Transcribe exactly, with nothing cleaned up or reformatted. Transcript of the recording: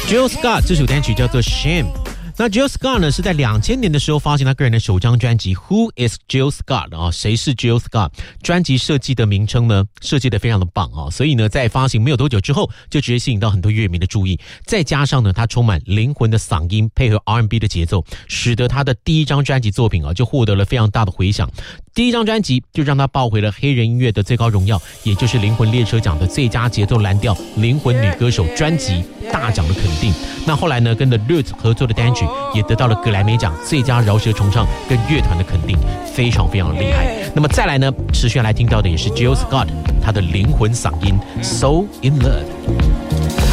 Jill Scott 这首单曲叫做 Shame。那 Jill Scott 呢是在两千年的时候发行他个人的首张专辑 Who is Jill Scott 啊？谁是 Jill Scott？ 专辑设计的名称呢设计的非常的棒啊，所以呢在发行没有多久之后就直接吸引到很多乐迷的注意，再加上呢他充满灵魂的嗓音配合 R and B 的节奏，使得他的第一张专辑作品啊就获得了非常大的回响。第一张专辑就让他抱回了黑人音乐的最高荣耀，也就是灵魂列车奖的最佳节奏蓝调灵魂女歌手专辑大奖的肯定。那后来呢跟 The Roots 合作的单曲也得到了格莱美奖最佳饶舌重唱跟乐团的肯定，非常非常厉害。那么再来呢持续来听到的也是 Jill Scott 他的灵魂嗓音 So in Love。